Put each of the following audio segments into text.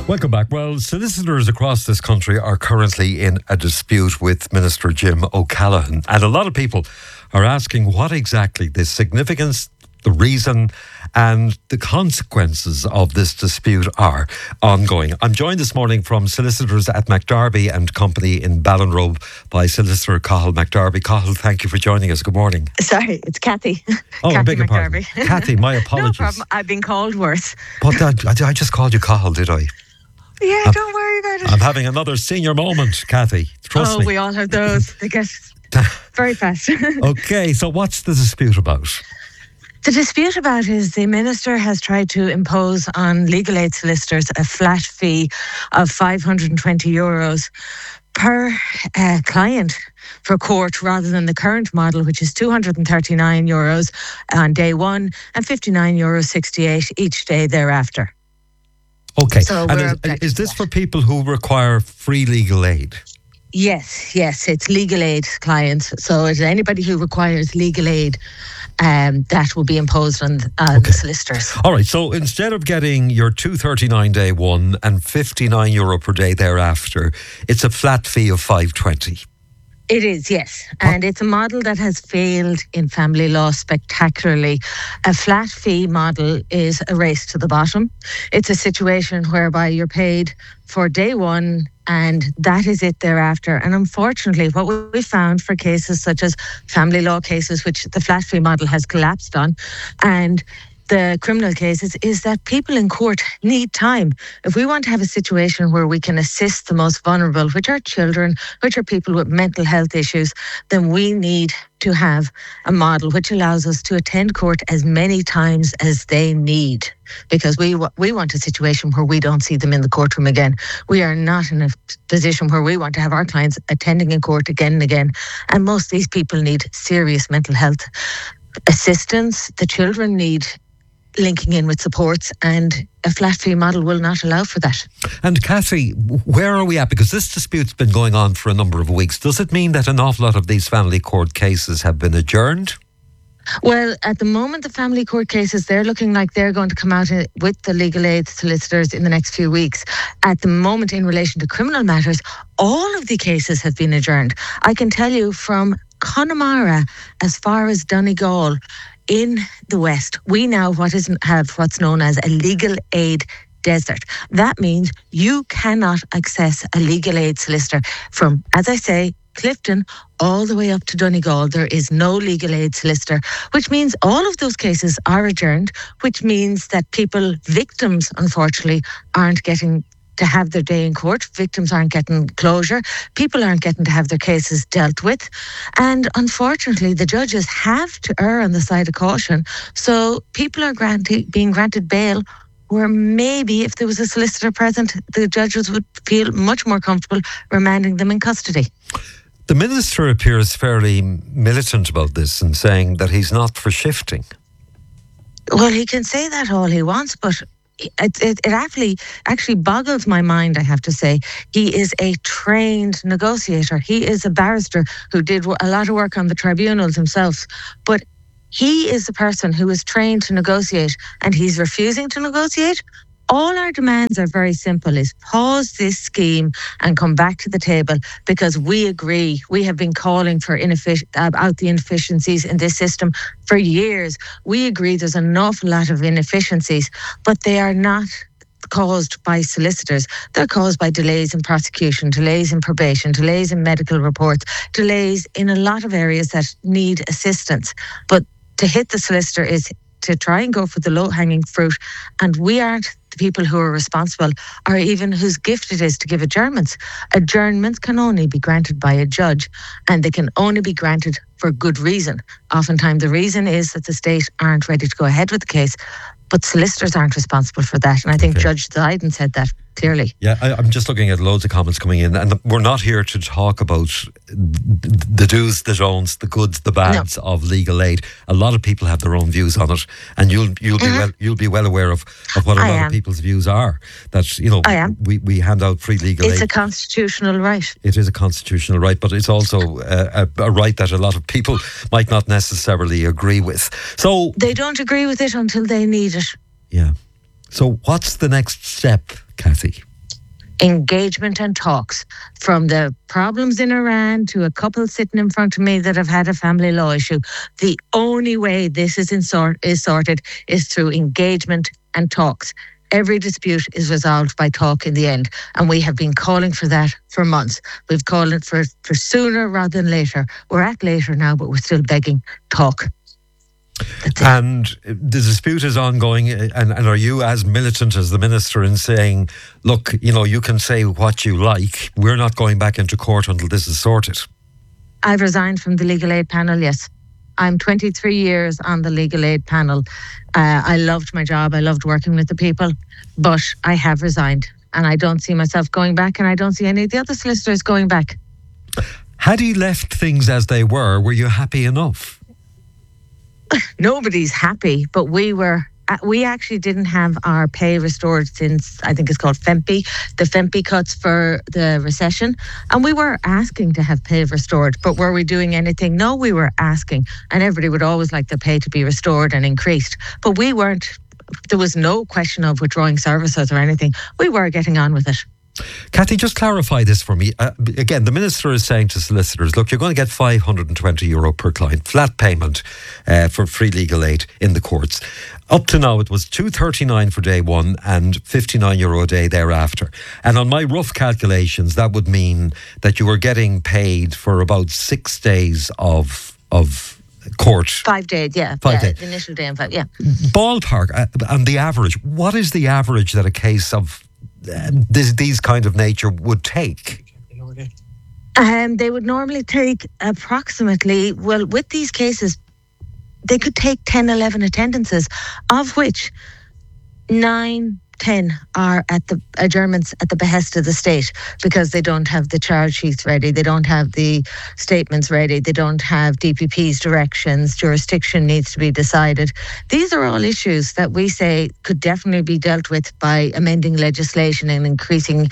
Welcome back. Well, solicitors across this country are currently in a dispute with Minister Jim O'Callaghan. And a lot of people are asking what exactly the significance, the reason and the consequences of this dispute are ongoing. I'm joined this morning from solicitors at McDarby and Company in Ballinrobe by Solicitor Cathal McDarby. Cathal, thank you for joining us. Good morning. Sorry, it's Kathy. Oh, Kathy I beg your pardon. Kathy, my apologies. No problem. I've been called worse. But I just called you Cathal, did I? Yeah, don't worry about it. I'm having another senior moment, Kathy. Trust me. We all have those. They get very fast. Okay, so what's the dispute about? The dispute about is the Minister has tried to impose on legal aid solicitors a flat fee of €520 per client for court, rather than the current model, which is €239 on day one and €59.68 each day thereafter. Okay, So and is this for people who require free legal aid? Yes, it's legal aid clients. So it's anybody who requires legal aid, that will be imposed on the solicitors. All right, so instead of getting your $239 day one and €59 per day thereafter, it's a flat fee of $520. It is, yes. And it's a model that has failed in family law spectacularly. A flat fee model is a race to the bottom. It's a situation whereby you're paid for day one and that is it thereafter. And unfortunately, what we found for cases such as family law cases, which the flat fee model has collapsed on, and the criminal cases, is that people in court need time. If we want to have a situation where we can assist the most vulnerable, which are children, which are people with mental health issues, then we need to have a model which allows us to attend court as many times as they need. Because we want a situation where we don't see them in the courtroom again. We are not in a position where we want to have our clients attending in court again and again. And most of these people need serious mental health assistance. The children need linking in with supports, and a flat fee model will not allow for that. And Kathy, where are we at? Because this dispute's been going on for a number of weeks. Does it mean that an awful lot of these family court cases have been adjourned? Well, at the moment, the family court cases, they're looking like they're going to come out with the legal aid solicitors in the next few weeks. At the moment, in relation to criminal matters, all of the cases have been adjourned. I can tell you from Connemara as far as Donegal, in the West, we now have what's known as a legal aid desert. That means you cannot access a legal aid solicitor from, as I say, Clifton all the way up to Donegal. There is no legal aid solicitor, which means all of those cases are adjourned, which means that victims, unfortunately, aren't getting to have their day in court. Victims aren't getting closure. People aren't getting to have their cases dealt with. And unfortunately, the judges have to err on the side of caution. So people are being granted bail where maybe if there was a solicitor present, the judges would feel much more comfortable remanding them in custody. The Minister appears fairly militant about this and saying that he's not for shifting. Well, he can say that all he wants, but it actually boggles my mind, I have to say. He is a trained negotiator. He is a barrister who did a lot of work on the tribunals himself. But he is the person who is trained to negotiate, and he's refusing to negotiate. All our demands are very simple, is pause this scheme and come back to the table, because we agree. We have been calling for out the inefficiencies in this system for years. We agree there's an awful lot of inefficiencies, but they are not caused by solicitors. They're caused by delays in prosecution, delays in probation, delays in medical reports, delays in a lot of areas that need assistance. But to hit the solicitor is to try and go for the low-hanging fruit, and we aren't the people who are responsible, or even whose gift it is to give adjournments. Adjournments can only be granted by a judge, and they can only be granted for good reason. Oftentimes the reason is that the state aren't ready to go ahead with the case, but solicitors aren't responsible for that. And I think Judge Dryden said that clearly. Yeah, I'm just looking at loads of comments coming in, and we're not here to talk about the do's, the don'ts, the goods, the bads of legal aid. A lot of people have their own views on it, and you'll be well aware of what a lot of people's views are. That we hand out free legal aid. It's a constitutional right. It is a constitutional right, but it's also a right that a lot of people might not necessarily agree with. So they don't agree with it until they need it. Yeah. So what's the next step, Kathy? engagement and talks, from the problems in Iran to a couple sitting in front of me that have had a family law issue. The only way this is sorted is through engagement and talks. Every dispute is resolved by talk in the end. And we have been calling for that for months. We've called it for sooner rather than later. We're at later now, but we're still begging talk. And the dispute is ongoing, and are you as militant as the minister in saying, look, you can say what you like, we're not going back into court until this is sorted? I've resigned from the Legal Aid panel, yes. I'm 23 years on the Legal Aid panel. I loved my job, I loved working with the people, but I have resigned, and I don't see myself going back, and I don't see any of the other solicitors going back. Had you left things as they were you happy enough? Nobody's happy, but we actually didn't have our pay restored since, I think it's called FEMPI, the FEMPI cuts for the recession. And we were asking to have pay restored, but were we doing anything? No, we were asking. And everybody would always like their pay to be restored and increased. But we weren't, there was no question of withdrawing services or anything. We were getting on with it. Cathy, just clarify this for me. Again, the minister is saying to solicitors, look, you're going to get €520 per client, flat payment for free legal aid in the courts. Up to now, it was $239 for day one and €59 a day thereafter. And on my rough calculations, that would mean that you were getting paid for about 6 days of court. 5 days, yeah. 5 days. The initial day and 5, yeah. Ballpark, and the average. What is the average that a case of these kind of nature would take? They would normally take approximately, well, with these cases, they could take 10, 11 attendances, of which 9, 10 are at the adjournments at the behest of the state, because they don't have the charge sheets ready, they don't have the statements ready, they don't have DPP's directions, jurisdiction needs to be decided. These are all issues that we say could definitely be dealt with by amending legislation and increasing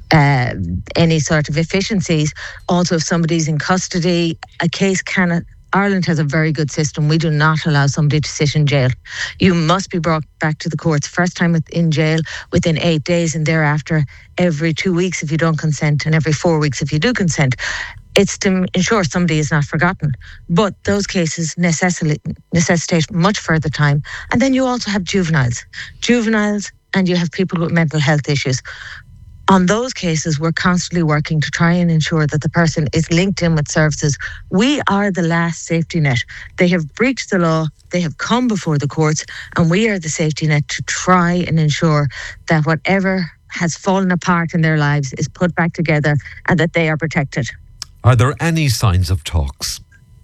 any sort of efficiencies. Also, if somebody's in custody, a case cannot... Ireland has a very good system. We do not allow somebody to sit in jail. You must be brought back to the courts, first time in jail within 8 days, and thereafter every 2 weeks if you don't consent, and every 4 weeks if you do consent. It's to ensure somebody is not forgotten. But those cases necessitate much further time. And then you also have juveniles, and you have people with mental health issues. On those cases, we're constantly working to try and ensure that the person is linked in with services. We are the last safety net. They have breached the law, they have come before the courts, and we are the safety net to try and ensure that whatever has fallen apart in their lives is put back together and that they are protected. Are there any signs of talks?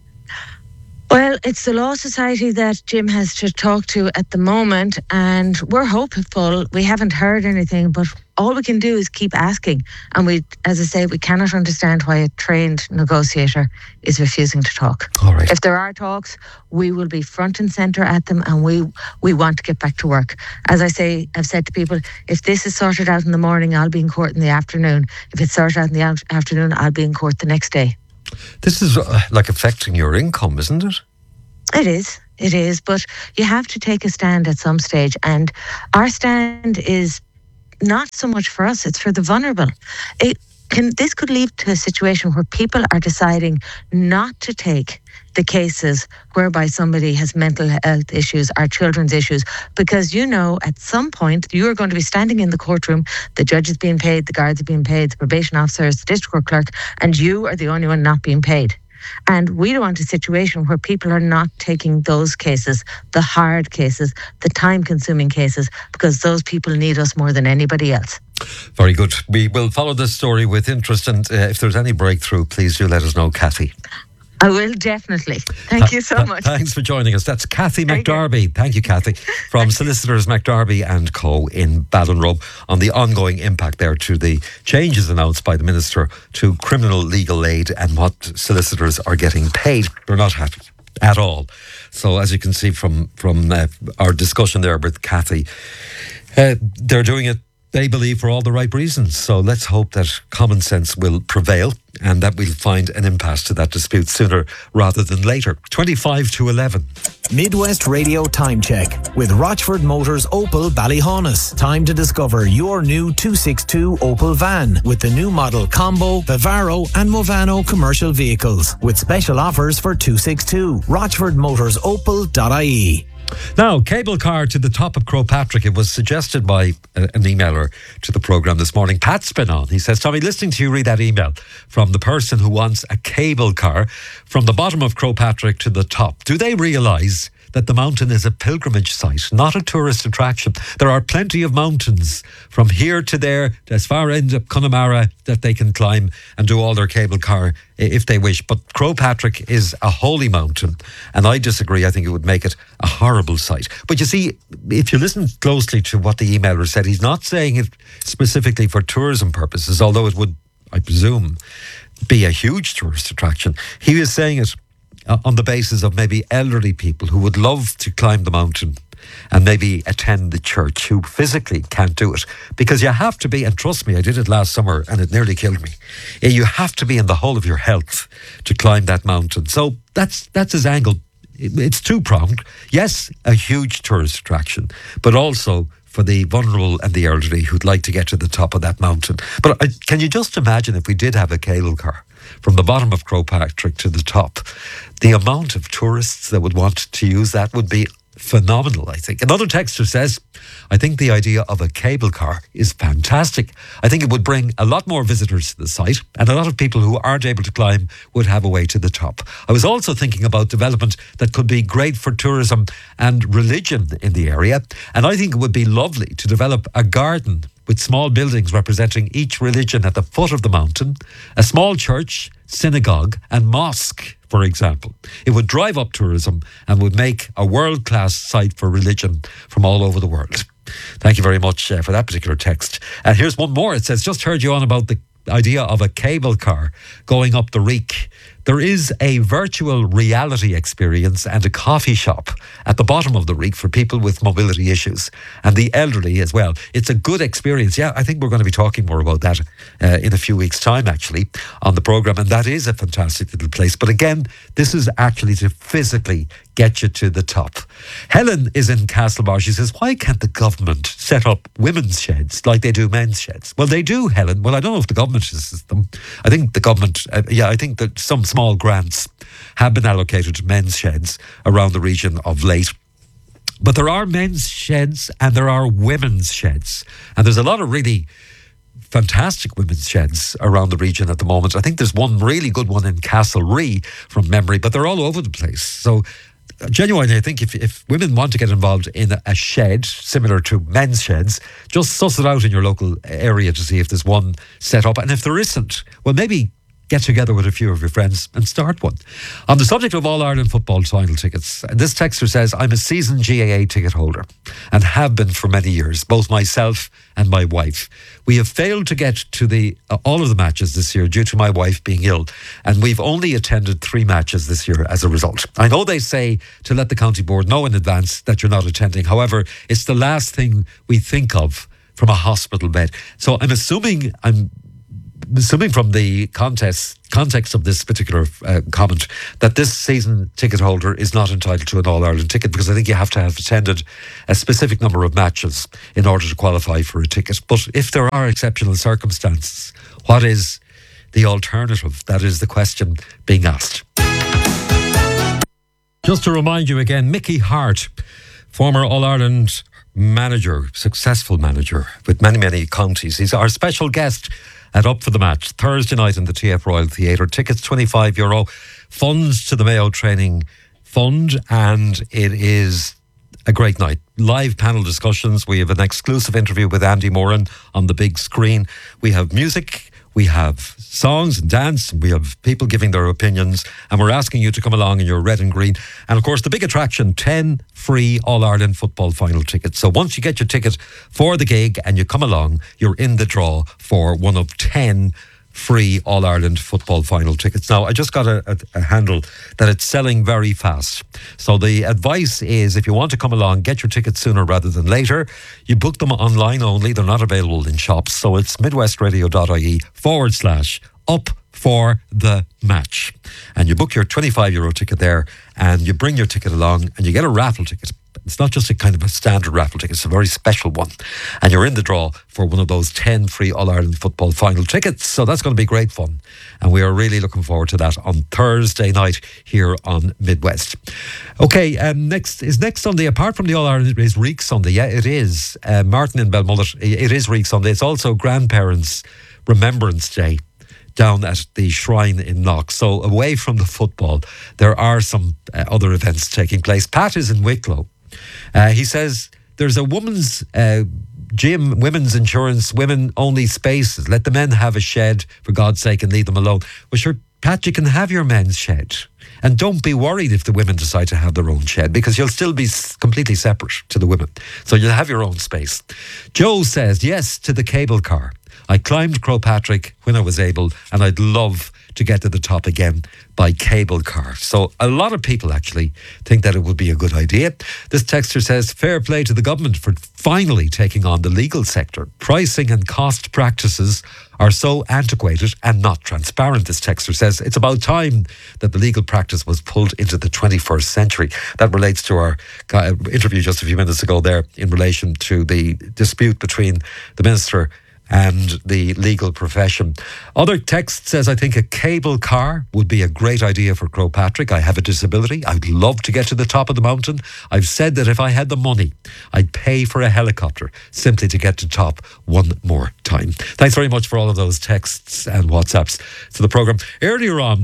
Well, it's the Law Society that Jim has to talk to at the moment, and we're hopeful. We haven't heard anything, but all we can do is keep asking. And we, as I say, we cannot understand why a trained negotiator is refusing to talk. All right. If there are talks, we will be front and centre at them, and we want to get back to work. As I say, I've said to people, if this is sorted out in the morning, I'll be in court in the afternoon. If it's sorted out in the afternoon, I'll be in court the next day. This is like affecting your income, isn't it? It is, but you have to take a stand at some stage, and our stand is not so much for us, it's for the vulnerable. This could lead to a situation where people are deciding not to take the cases whereby somebody has mental health issues or children's issues, because at some point you are going to be standing in the courtroom, the judge is being paid, the guards are being paid, the probation officers, the district court clerk, and you are the only one not being paid. And we don't want a situation where people are not taking those cases, the hard cases, the time-consuming cases, because those people need us more than anybody else. Very good. We will follow this story with interest, and if there's any breakthrough, please do let us know, Cathy. I will, definitely. Thank you so much. Thanks for joining us. That's Cathy McDarby. Thank you, Cathy, from Solicitors McDarby and Co. in Ballinrobe, on the ongoing impact there to the changes announced by the Minister to criminal legal aid and what solicitors are getting paid. They're not happy at all. So as you can see from our discussion there with Cathy, they're doing it they believe for all the right reasons. So let's hope that common sense will prevail and that we'll find an impasse to that dispute sooner rather than later. 25 to 11. Midwest Radio Time Check with Rochford Motors Opel Ballyhaunis. Time to discover your new 262 Opel van with the new model Combo, Vivaro and Movano commercial vehicles with special offers for 262. RochfordMotorsOpel.ie. Now, cable car to the top of Croagh Patrick. It was suggested by an emailer to the programme this morning. Pat's been on. He says, Tommy, listening to you read that email from the person who wants a cable car from the bottom of Croagh Patrick to the top. Do they realise that the mountain is a pilgrimage site, not a tourist attraction? There are plenty of mountains from here to there, as far end up Connemara, that they can climb and do all their cable car if they wish. But Croagh Patrick is a holy mountain, and I disagree. I think it would make it a horrible site. But you see, if you listen closely to what the emailer said, he's not saying it specifically for tourism purposes, although it would, I presume, be a huge tourist attraction. He was saying it on the basis of maybe elderly people who would love to climb the mountain and maybe attend the church, who physically can't do it. Because you have to be, and trust me, I did it last summer and it nearly killed me. You have to be in the whole of your health to climb that mountain. So that's his angle. It's two-pronged. Yes, a huge tourist attraction, but also for the vulnerable and the elderly who'd like to get to the top of that mountain. But can you just imagine if we did have a cable car from the bottom of Croagh Patrick to the top? The amount of tourists that would want to use that would be phenomenal, I think. Another texter says, I think the idea of a cable car is fantastic. I think it would bring a lot more visitors to the site, and a lot of people who aren't able to climb would have a way to the top. I was also thinking about development that could be great for tourism and religion in the area, and I think it would be lovely to develop a garden with small buildings representing each religion at the foot of the mountain, a small church, synagogue and mosque, for example. It would drive up tourism and would make a world-class site for religion from all over the world. Thank you very much for that particular text. And here's one more. It says, just heard you on about the idea of a cable car going up the Reek. There is a virtual reality experience and a coffee shop at the bottom of the Reek for people with mobility issues and the elderly as well. It's a good experience. Yeah, I think we're going to be talking more about that in a few weeks' time, actually, on the programme. And that is a fantastic little place. But again, this is actually to physically get you to the top. Helen is in Castlebar. She says, why can't the government set up women's sheds like they do men's sheds? Well, they do, Helen. Well, I don't know if the government is them. I think the government, I think that some small grants have been allocated to men's sheds around the region of late. But there are men's sheds and there are women's sheds. And there's a lot of really fantastic women's sheds around the region at the moment. I think there's one really good one in Castlerea from memory, but they're all over the place. So genuinely, I think if women want to get involved in a shed similar to men's sheds, just suss it out in your local area to see if there's one set up. And if there isn't, well, maybe get together with a few of your friends and start one. On the subject of All-Ireland football final tickets, this texter says, I'm a season GAA ticket holder and have been for many years, both myself and my wife. We have failed to get to all of the matches this year due to my wife being ill, and we've only attended 3 matches this year as a result. I know they say to let the county board know in advance that you're not attending. However, it's the last thing we think of from a hospital bed. So I'm assuming from the context of this particular comment that this season ticket holder is not entitled to an All-Ireland ticket, because I think you have to have attended a specific number of matches in order to qualify for a ticket. But if there are exceptional circumstances, what is the alternative? That is the question being asked. Just to remind you again, Mickey Hart, former All-Ireland manager, successful manager with many, many counties. He's our special guest at Up for the Match, Thursday night in the TF Royal Theatre. Tickets €25, funds to the Mayo Training Fund, and it is a great night. Live panel discussions. We have an exclusive interview with Andy Moran on the big screen. We have music, we have songs and dance, and we have people giving their opinions, and we're asking you to come along in your red and green. And of course, the big attraction, 10 free All-Ireland football final tickets. So once you get your ticket for the gig and you come along, you're in the draw for one of 10 free All-Ireland football final tickets. Now, I just got a handle that it's selling very fast. So the advice is, if you want to come along, get your tickets sooner rather than later. You book them online only. They're not available in shops. So it's midwestradio.ie/up for the match. And you book your €25 ticket there, and you bring your ticket along, and you get a raffle ticket. It's not just a kind of a standard raffle ticket, it's a very special one. And you're in the draw for one of those 10 free All-Ireland football final tickets. So that's going to be great fun. And we are really looking forward to that on Thursday night here on Midwest. Okay, next Sunday, apart from the All-Ireland, is Reek Sunday. Yeah, it is. Martin in Belmullet, it is Reek Sunday. It's also Grandparents' Remembrance Day down at the Shrine in Knock. So away from the football, there are some other events taking place. Pat is in Wicklow. He says there's a women's gym, women's insurance, women only spaces. Let the men have a shed, for God's sake, and leave them alone. Well, sure, Pat, you can have your men's shed. And don't be worried if the women decide to have their own shed, because you'll still be completely separate to the women. So you'll have your own space. Joe says yes to the cable car. I climbed Croagh Patrick when I was able, and I'd love to get to the top again by cable car. So a lot of people actually think that it would be a good idea. This texter says, fair play to the government for finally taking on the legal sector. Pricing and cost practices are so antiquated and not transparent, this texter says. It's about time that the legal practice was pulled into the 21st century. That relates to our interview just a few minutes ago there in relation to the dispute between the Minister and the legal profession. Other text says, I think a cable car would be a great idea for Croagh Patrick. I have a disability. I'd love to get to the top of the mountain. I've said that if I had the money, I'd pay for a helicopter simply to get to top one more time. Thanks very much for all of those texts and WhatsApps to the programme. Earlier on,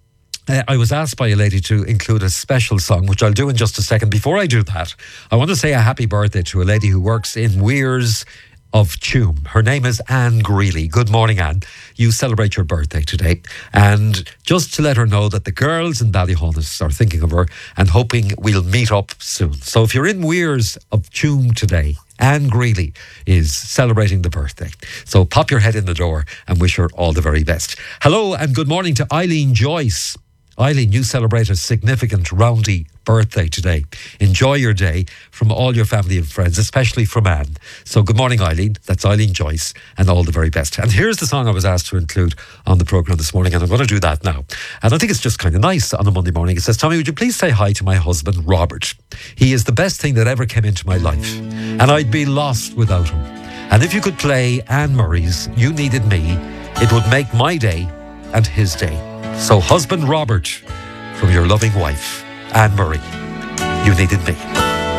I was asked by a lady to include a special song, which I'll do in just a second. Before I do that, I want to say a happy birthday to a lady who works in Weirs of Tuam. Her name is Anne Greeley. Good morning, Anne. You celebrate your birthday today. And just to let her know that the girls in Ballyhonus are thinking of her and hoping we'll meet up soon. So if you're in Weirs of Tuam today, Anne Greeley is celebrating the birthday. So pop your head in the door and wish her all the very best. Hello and good morning to Eileen Joyce. Eileen, you celebrate a significant roundy birthday today. Enjoy your day from all your family and friends, especially from Anne. So good morning, Eileen. That's Eileen Joyce, and all the very best. And here's the song I was asked to include on the programme this morning, and I'm going to do that now. And I think it's just kind of nice on a Monday morning. It says, Tommy, would you please say hi to my husband, Robert? He is the best thing that ever came into my life, and I'd be lost without him. And if you could play Anne Murray's You Needed Me, it would make my day and his day. So husband Robert, from your loving wife, Anne Murray, You Needed Me.